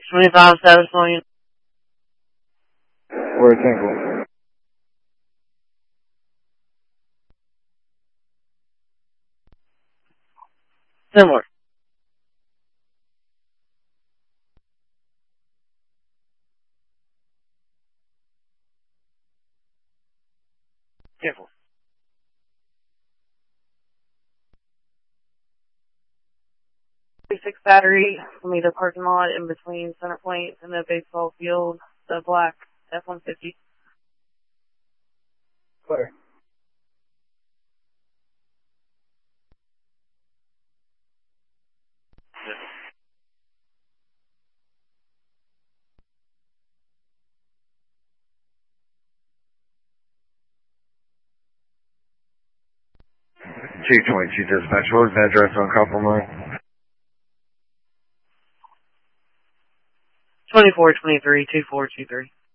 625 status on you. Where Tinkle? Similar. Careful. 36 battery from the parking lot in between Center Point and the baseball field, the black F-150. Clear. T-22 dispatch, what was the address on Couple Line? 2423-2423.